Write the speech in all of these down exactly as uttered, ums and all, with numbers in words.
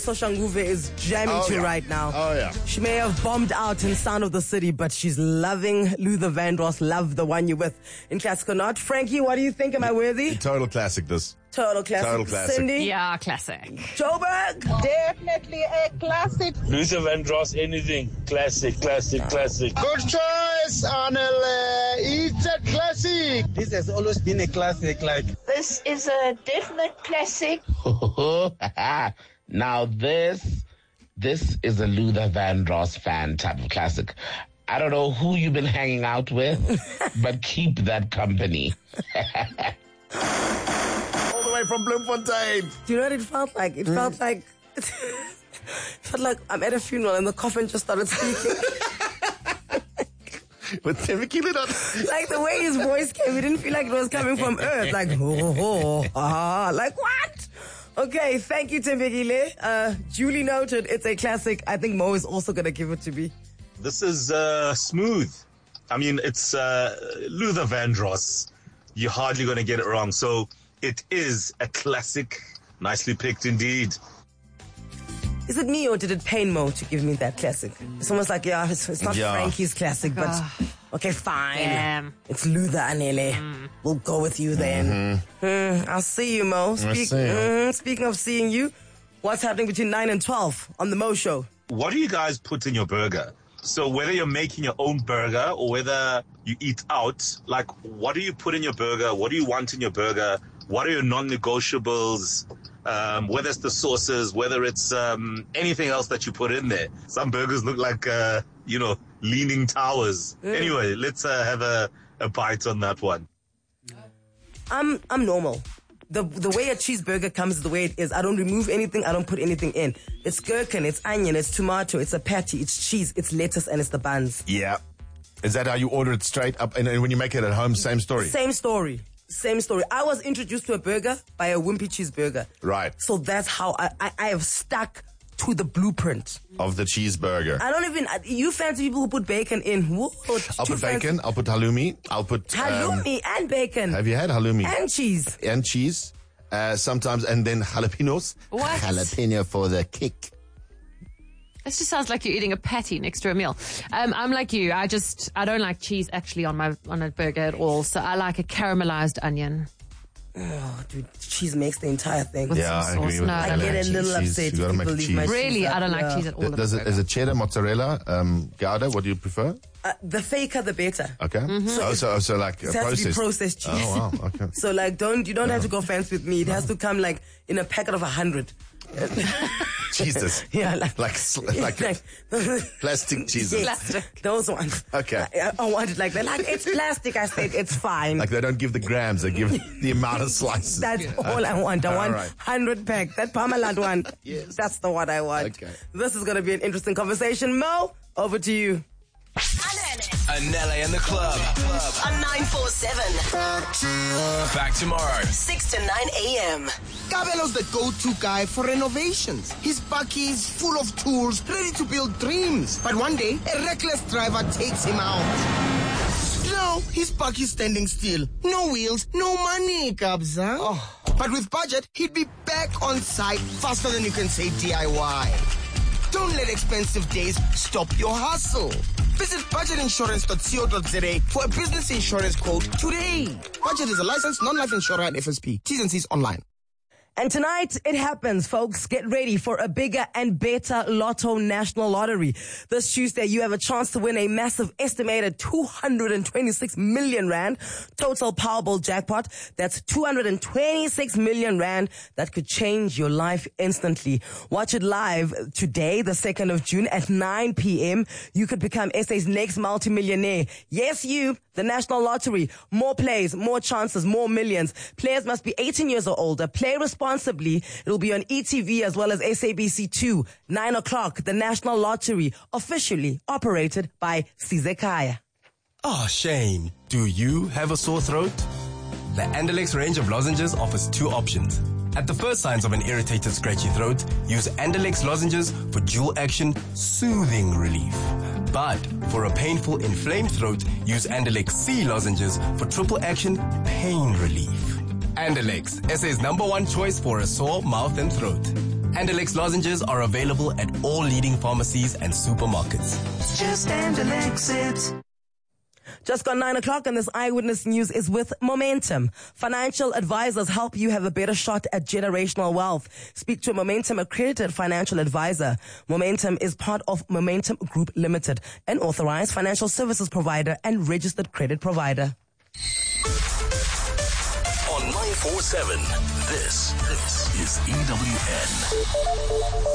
Soshanguve is jamming Oh, to yeah. right now. Oh, yeah. She may have bombed out in Sound of the City, but she's loving Luther Vandross. Love the one you with in Classic or Not. Frankie, what do you think? Am I worthy? Total classic, this. Total classic. Total classic. Cindy? Yeah, classic. Joburg? Definitely a classic. Luther Vandross, anything. Classic, classic, classic. Good choice, Annele. It's a classic. This has always been a classic. Like This is a definite classic. Now this, this is a Luther Vandross fan type of classic. I don't know who you've been hanging out with, but keep that company. All the way from Bloemfontein. Do you know what it felt like? It felt like... it felt like I'm at a funeral and the coffin just started speaking. But Temekile not. Like the way his voice came, it didn't feel like it was coming from earth. Like, oh, oh, ah, like what? Okay, thank you, Tembekile. Uh, duly noted, it's a classic. I think Mo is also going to give it to me. This is uh, smooth. I mean, it's uh, Luther Vandross. You're hardly going to get it wrong. So it is a classic. Nicely picked indeed. Is it me or did it pain Mo to give me that classic? It's almost like, yeah, it's, it's not Yeah. Frankie's classic, but okay, fine. Damn. It's Luther Anele. Mm. We'll go with you then. Hmm, I'll see you, Mo. Speak, see you. mhm, speaking of seeing you, what's happening between nine and twelve on the Mo Show? What do you guys put in your burger? So whether you're making your own burger or whether you eat out, like what do you put in your burger? What do you want in your burger? What are your non-negotiables? Um, whether it's the sauces, whether it's um, anything else that you put in there. Some burgers look like, uh, you know, leaning towers. Anyway, let's uh, have a, a bite on that one. I'm I'm normal. The the way a cheeseburger comes is the way it is. I don't remove anything. I don't put anything in. It's gherkin, it's onion, it's tomato, it's a patty, it's cheese, it's lettuce, and it's the buns. Yeah. Is that how you order it straight up? And, and when you make it at home, same story? Same story. Same story. I was introduced to a burger by a wimpy cheeseburger. Right. So that's how I, I, I have stuck to the blueprint. Of the cheeseburger. I don't even, you fancy people who put bacon in. Whoa, I'll too put fancy. bacon. I'll put halloumi. I'll put... um, Halloumi and bacon. have you had halloumi? And cheese. And cheese. Uh, sometimes, and then jalapenos. What? Jalapeno for the kick. This just sounds like you're eating a patty next to a meal. Um, I'm like you. I just, I don't like cheese actually on my, on a burger at all. So I like a caramelized onion. Oh, dude, cheese makes the entire thing. With Yeah, some I agree sauce. with No, that. I I don't get like a cheese. little cheese. upset You gotta if make people leave cheese. my cheese Really, up. I don't like Yeah. cheese at all. on Does a it, is burger. it cheddar, mozzarella, um, Gouda? What do you prefer? Uh, the faker, the better. Okay. Oh, so, so like uh, It has to be processed. processed cheese. Oh, wow. Okay. So like, don't you don't have to go fancy with me. It has to come like in a packet of a hundred. Jesus. Yeah, like Like, sl- like plastic cheeses. Plastic. Those ones. Okay. I, I want it like that. Like it's plastic. I said it's fine. Like they don't give the grams, they give the amount of slices. That's all I want. I All want right. hundred pack. That Parmalat one. Yes. That's the one I want. Okay. This is gonna be an interesting conversation. Mo, over to you. Annele in the club. On nine four seven. Back tomorrow. six to nine a.m. Gabelo's the go-to guy for renovations. His bakkie is full of tools, ready to build dreams. But one day, a reckless driver takes him out. Now, his backie's standing still. No wheels, no money, Kabza. Oh. But with budget, he'd be back on site faster than you can say D I Y. Don't let expensive days stop your hustle. Visit budget insurance dot co dot za for a business insurance quote today. Budget is a licensed non-life insurer at F S P. T's and C's online. And tonight, it happens, folks. Get ready for a bigger and better Lotto National Lottery. This Tuesday, you have a chance to win a massive estimated two hundred twenty-six million rand total Powerball jackpot. That's two hundred twenty-six million rand that could change your life instantly. Watch it live today, the second of June at nine p.m. You could become S A's next multimillionaire. Yes, you, the National Lottery. More plays, more chances, more millions. Players must be eighteen years or older. Play responsibly. It'll be on E T V as well as S A B C two. nine o'clock, the National Lottery, officially operated by Sizekaya. Oh, shame. Do you have a sore throat? The Andalex range of lozenges offers two options. At the first signs of an irritated, scratchy throat, use Andalex lozenges for dual action soothing relief. But for a painful, inflamed throat, use Andalex C lozenges for triple action pain relief. Andalex, S A's number one choice for a sore mouth and throat. Andalex lozenges are available at all leading pharmacies and supermarkets. It's just Andalex it. Just gone nine o'clock and this Eyewitness News is with Momentum. Financial advisors help you have a better shot at generational wealth. Speak to a Momentum accredited financial advisor. Momentum is part of Momentum Group Limited, an authorized financial services provider and registered credit provider. On nine four seven, this, this is E W N.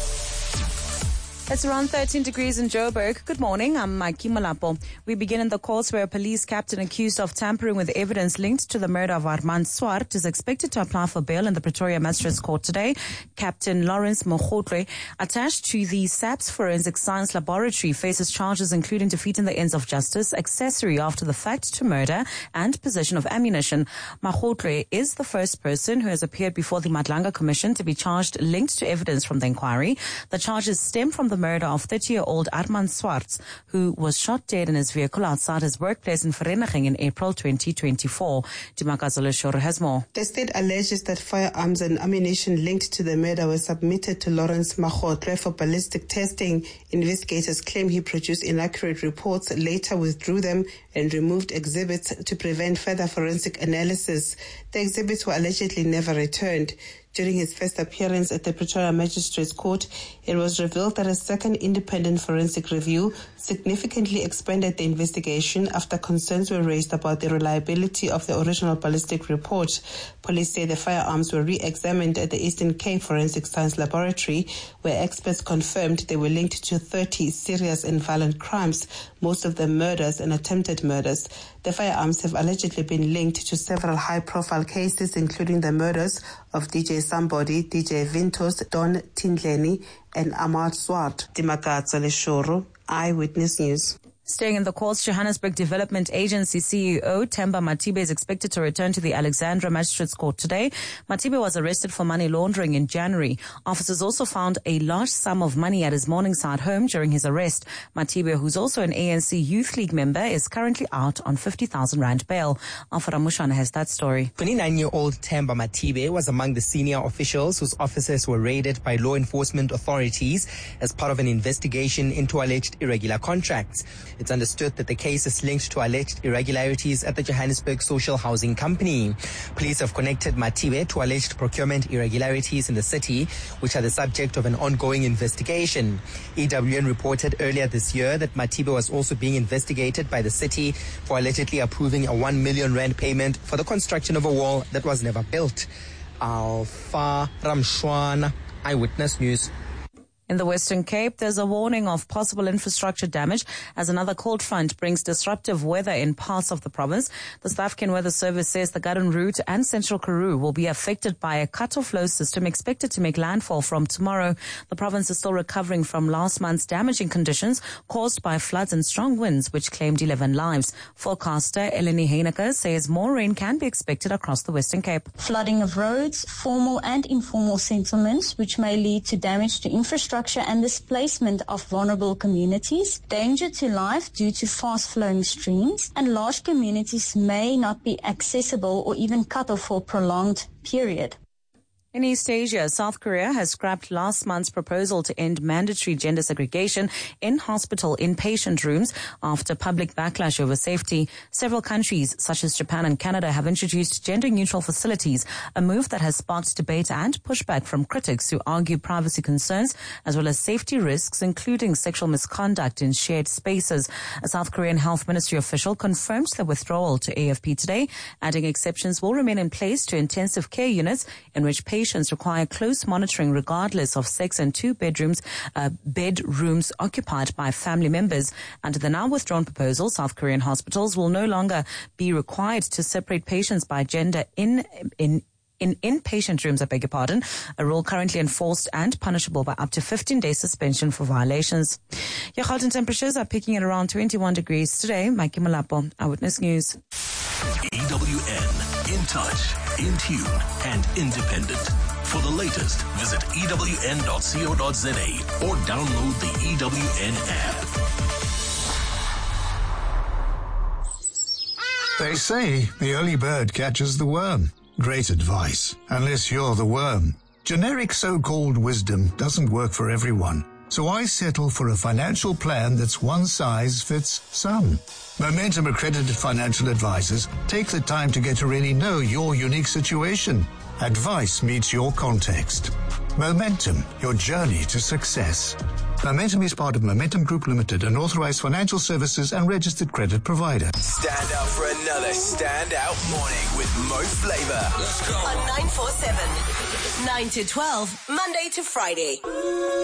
It's around thirteen degrees in Joburg. Good morning, I'm Maiki Malapo. We begin in the courts where a police captain accused of tampering with evidence linked to the murder of Armand Swart is expected to apply for bail in the Pretoria Magistrates Court today. Captain Lawrence Mogotle, attached to the SAPS Forensic Science Laboratory, faces charges including defeating the ends of justice, accessory after the fact to murder, and possession of ammunition. Mogotle is the first person who has appeared before the Madlanga Commission to be charged linked to evidence from the inquiry. The charges stem from the the murder of thirty-year-old Armand Swart, who was shot dead in his vehicle outside his workplace in Vereeniging in April twenty twenty-four. Dimakazole Shoro has more. The state alleges that firearms and ammunition linked to the murder were submitted to Lawrence Mogotle for ballistic testing. Investigators claim he produced inaccurate reports, later withdrew them, and removed exhibits to prevent further forensic analysis. The exhibits were allegedly never returned. During his first appearance at the Pretoria Magistrates Court, it was revealed that a second independent forensic review significantly expanded the investigation after concerns were raised about the reliability of the original ballistic report. Police say the firearms were re-examined at the Eastern Cape Forensic Science Laboratory, where experts confirmed they were linked to thirty serious and violent crimes, most of them murders and attempted murders. The firearms have allegedly been linked to several high-profile cases, including the murders of D J Somebody, D J Vintos, Don Tindleni, and Ahmad Swart. Dimakatsa Leshoro, Eyewitness News. Staying in the courts, Johannesburg Development Agency C E O Themba Matibe is expected to return to the Alexandra Magistrates Court today. Matibe was arrested for money laundering in January. Officers also found a large sum of money at his Morningside home during his arrest. Matibe, who's also an A N C Youth League member, is currently out on fifty thousand rand bail. Alfred Mushana has that story. twenty-nine-year-old Themba Matibe was among the senior officials whose offices were raided by law enforcement authorities as part of an investigation into alleged irregular contracts. It's understood that the case is linked to alleged irregularities at the Johannesburg Social Housing Company. Police have connected Matibe to alleged procurement irregularities in the city, which are the subject of an ongoing investigation. E W N reported earlier this year that Matibe was also being investigated by the city for allegedly approving a one million rand payment for the construction of a wall that was never built. Alpha Ramshwana, Eyewitness News. In the Western Cape, there's a warning of possible infrastructure damage as another cold front brings disruptive weather in parts of the province. The South African Weather Service says the Garden Route and Central Karoo will be affected by a cut-off flow system expected to make landfall from tomorrow. The province is still recovering from last month's damaging conditions caused by floods and strong winds, which claimed eleven lives. Forecaster Eleni Heinecker says more rain can be expected across the Western Cape. Flooding of roads, formal and informal settlements, which may lead to damage to infrastructure and displacement of vulnerable communities, danger to life due to fast-flowing streams, and large communities may not be accessible or even cut off for a prolonged period. In East Asia, South Korea has scrapped last month's proposal to end mandatory gender segregation in hospital inpatient rooms after public backlash over safety. Several countries, such as Japan and Canada, have introduced gender-neutral facilities, a move that has sparked debate and pushback from critics who argue privacy concerns as well as safety risks, including sexual misconduct in shared spaces. A South Korean health ministry official confirmed the withdrawal to A F P today, adding exceptions will remain in place to intensive care units in which patients Patients require close monitoring regardless of sex and two bedrooms, uh, bedrooms occupied by family members. Under the now withdrawn proposal, South Korean hospitals will no longer be required to separate patients by gender in in in inpatient rooms, I beg your pardon, a rule currently enforced and punishable by up to fifteen days suspension for violations. Your Gauteng temperatures are peaking at around twenty-one degrees today. Maiki Malapo, Eyewitness News. E W N, in touch, in tune, and independent. For the latest, visit E W N dot co dot za or download the E W N app. They say the early bird catches the worm. Great advice, unless you're the worm. Generic so-called wisdom doesn't work for everyone, so I settle for a financial plan that's one size fits some. Momentum accredited financial advisors take the time to get to really know your unique situation. Advice meets your context. Momentum, your journey to success. Momentum is part of Momentum Group Limited, an authorized financial services and registered credit provider. Stand up for another standout morning with Mo Flava. Let's go. On nine four seven, nine to twelve, Monday to Friday.